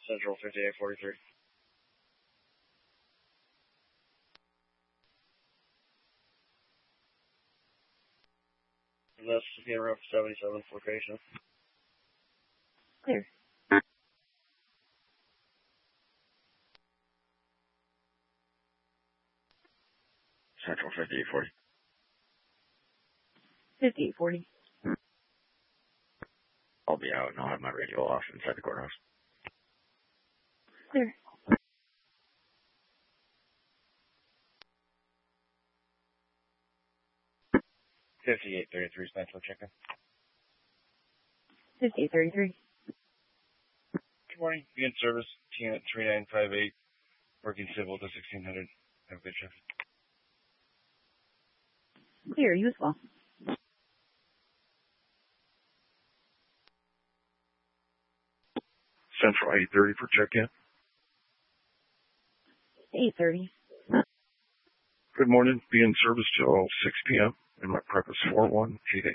Central 5843. And that's in route 77th location. Clear. Central 5840. 5840. I'll be out and I'll have my radio off inside the courthouse. Clear. $58.33 Central check-in. 5833. Good morning. Be in service. TN 3958. Working civil to 1600. Have a good shift. Clear. You as well. Central 830 for check-in. 830. Good morning. Be in service till 6 p.m. and my prep is 4188.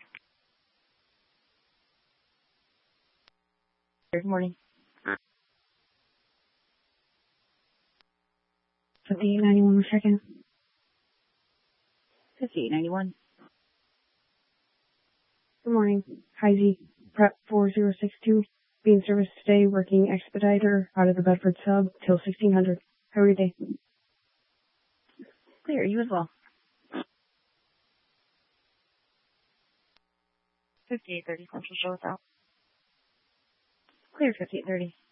Good morning. 5891 check-in. 5891. Good morning. High Z. Prep 4062. Be in service today, working expediter out of the Bedford sub till 1600. Have a good day. Clear. You as well. 5830 Central show out. Clear 5830.